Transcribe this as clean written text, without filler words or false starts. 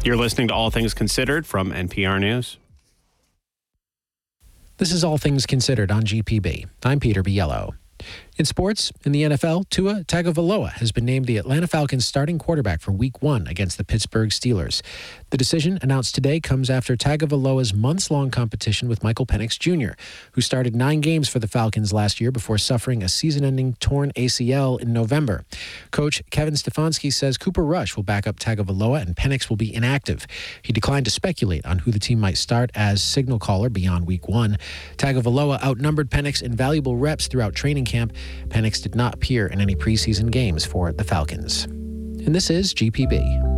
You're listening to All Things Considered from NPR News. This is All Things Considered on GPB. I'm Peter Biello. In sports, in the NFL, Tua Tagovailoa has been named the Atlanta Falcons starting quarterback for Week 1 against the Pittsburgh Steelers. The decision announced today comes after Tagovailoa's months-long competition with Michael Penix Jr., who started 9 games for the Falcons last year before suffering a season-ending torn ACL in November. Coach Kevin Stefanski says Cooper Rush will back up Tagovailoa and Penix will be inactive. He declined to speculate on who the team might start as signal caller beyond Week 1. Tagovailoa outnumbered Penix in valuable reps throughout training camp. Penix did not appear in any preseason games for the Falcons. And this is GPB.